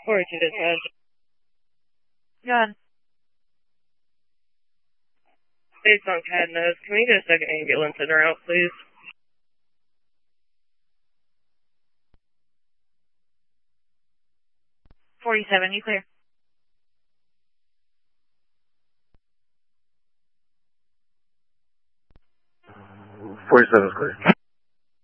42 dispatch. Go on. Based on CAD notes, can we get a second ambulance in route, please? .47, you clear. 47 is clear.